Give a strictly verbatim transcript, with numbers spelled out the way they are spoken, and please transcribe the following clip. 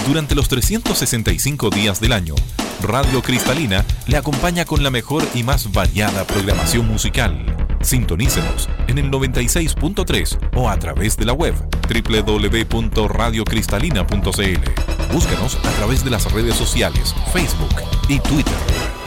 Durante los trescientos sesenta y cinco días del año, Radio Cristalina le acompaña con la mejor y más variada programación musical. Sintonícenos en el noventa y seis punto tres o a través de la web doble u doble u doble u punto radio cristalina punto c l. Búscanos a través de las redes sociales, Facebook y Twitter.